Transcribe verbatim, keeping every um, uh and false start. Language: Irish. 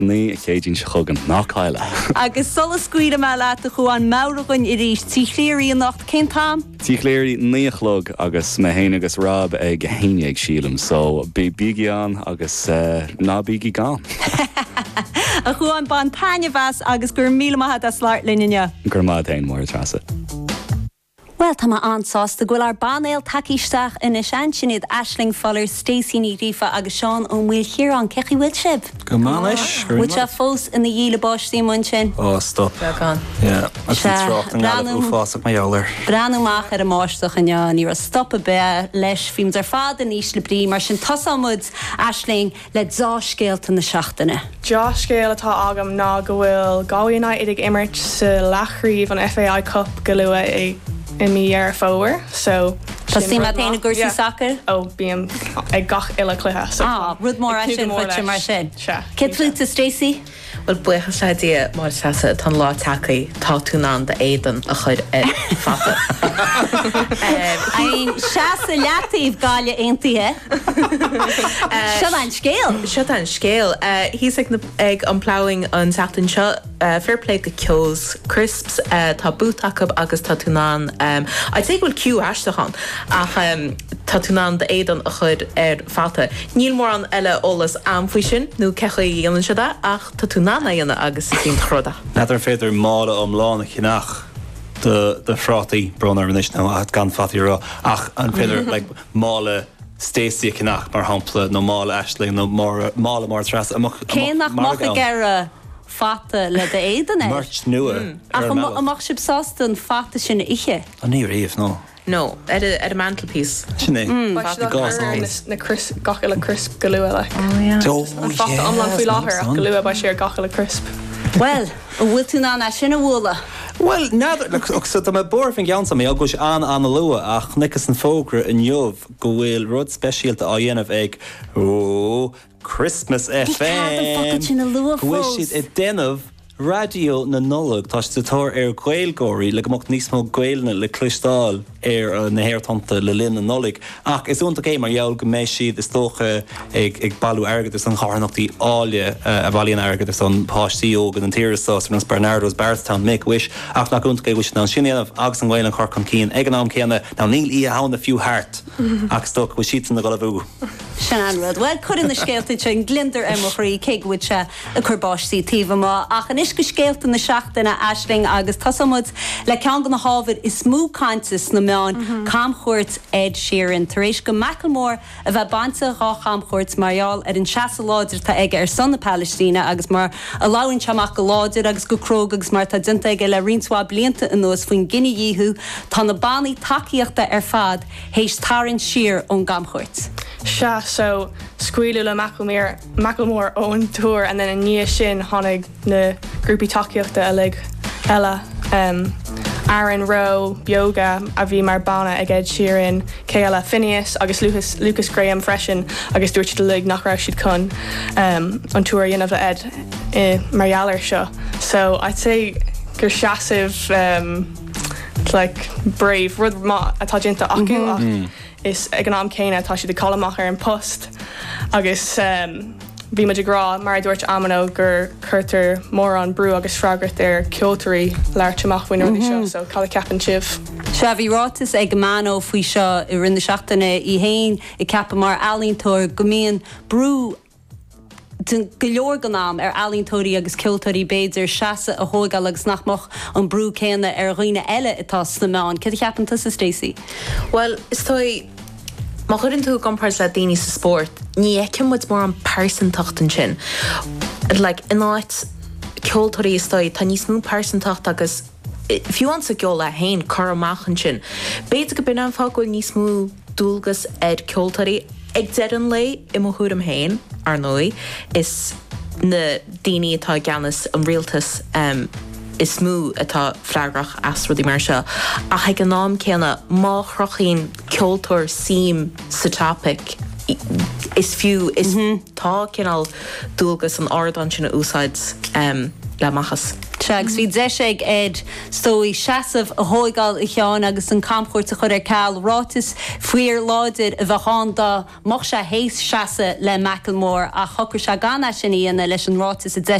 ní chéidín se chugan ná Caile. Agus solas scuide me le a chuáin máragan i rís tí chléirí nacht cén tám? Tí chléirí níochlog agus me héine agus rab ag héine ag sílam, so bí bíigi an agus uh, ná bíigi gan. A chuáin ban taine bheas agus gur míle maithe a sláart linne. Gur má tain mór trasa. Well, tá ansásta ghfuil ar banéil takeísteach ina seansinad Aisling Fuller, Stacey Ní Rifa agus Seán ó Mhuil Chiarán cechi bhfuil sib. Go máis. Bhfuil se fós ina dhíle báistí mun sin. Oh, stop. Beagán. Yeah, a trácht an gála úfásach mai eolar. Breanúach ar a máisteach in ní a stoppa be leis fíms ar fád a níos le brí mar sin tosamúd Aisling le dáscéalta na seachtainna. Dáscéal atá agam ná go bhfuil gáíonna idig imirt sa lachríomh an F A I Cup go lua ag I mi ar fówer, so Tá sí má téanna gúirsí soccer? Ó, bíam ag gach ile cluthe. Ah, rud mór a sin fuite mar sin. Cid flúta Stacey? Well, buchas le dia mar sasa tan lá tacaí tá túnán de éan a chud ar fata. Ein seasa leataíh gáile aontaithe. Seo an scéal? Seo an scéal. Hís ag an ploughing an seachtain seo fair play go ceos, crisps, tá bútacab agus tá túnán. I'd say bhfuil ciú aisteachán ach tá túnán de éan a chud ar fata. Níl mór an eile ólas amfuoi sin nó cecha dhéanann siada ach tá túnán na dhéanana agus cín chroda. Nadidir féidir mála am lána chinach de de frátaí bronar an is nó a gan fatí rá ach an féidir like mála Stacey chinach mar hampla nó mála Aisling nó mála mar tras amach cénach má a gera fata le de éanana. March nua. Ach amach sib sástan fata sinna ihe. A ní riomh nó. No, at a, at a mantelpiece. Sinné. Na crisp, gach ile crisp go lua le. Oh, yeah. Oh, Fata yeah. amlan fú láthair ach go lua ba sé gach ile crisp. Well, a bhfuil tú ná na sinna bhla. Well, nadidir, like, so tá me bor fin geansa mé agus an an lua ach nickas an fógra in jobh go bhfuil rud speisialta á dhéanamh ag ó Christmas F M. Ghuis siad i déanamh radio na nullag tá sé tóir ar ghailgóirí le go mocht níos mó ghailna le clistáil ar na hairtanta le linn na nullag ach is únta cé mar jeall go mééis siad is tócha ag ag bailú airgad is an charnachtaí áile a bhailíon airgad is an páistí ógan an tíiristás an Bernardo's Barstown Mick Wish ach nach únta cé bhuiis ná sinnéanamh agus an ghail an chorcan cín ag an am céanna ná níl í a hána fiú hart ach stoch bhui siad na galabú. Sin anrad. Well, chud in na scéalta sin glindar amachraí cé bhuiid se a churbáistí tíomh má ach an is go scéalta na seachtainna Aisling agus tosamúd le cean gan na hábhar is smú caintas na meán camchúirt Ed Sheeran. Tar éis go Macklemore a bheith banta rá camchúirt marall ar an seasa láidir tá ige ar son na Palestína agus mar a láhann teach go láidir agus go crog agus mar tá dinta ige le rionsá blianta in nuas faoin Guinea díthú tá na bannaí takeíochta ar fad hééis tarann siar ón gamchúirt. Se so scuilú le Macklemore Macklemore own tour and then in níos sin tháinig na grúpi takeíochta a le eile um, Aaron Rowe, Bioga a bhí mar banna ag Ed Sheeran, Céile Phineas agus Lucas, Lucas Graham freisin agus dúirt le lig nach ra siad chun um, an tour dhéanamh Ed i margheallar seo. So I'd say gur seasamh um, like brave rud má atá dinta acu ach mm. is ag an am céine tá si de colmach ar an post agus um, bhí me de grá mar dúirt amano gur chuirtar mór an brú agus freagart ar ceoltarí leirteach faoin ruí seo so call ceapan sibh. Se bhí rátas ag máó faoi seo i rinne seachtainna i héin i ceapa mar alíntóir go mííon brú go leor ganám ar alíntóirí agus ceoltarí béidir seasa a thógáil agus nachmach an brú céanna ar roioine eile atá na meán. Cad ceapan sa Stacey? Well, is toi má chuann tú compars le daoine sa sport, ní eicem muid mór an persantacht an sin. Like, in áit ceoltarí is toi tá níos mú persantacht agus fiú an sa geol le hain chur amach an sin. Béidir go bin an fágóil níos mú dúlgus ed ceoltarí ag dead an lei i mo chuúdam hain ar nói is na daoine atá ganas an rialtas um, is smú atá freigrach as rudí mar seo a ag an nám céanna má chrochaín ceoltóir sim sa topic is fiú is mm-hmm. tá cinál dúlgus an ard an sinna úsáid um, le machchas. Seags hí deiseg ed stóí seaamh a hóigáil i cheán agus an campchúirt a chur ar cáil rátas faoir láidir a bheitán dá mo se hééis seasa le Macklemore a chogur se ganna sin íana leis an rátas a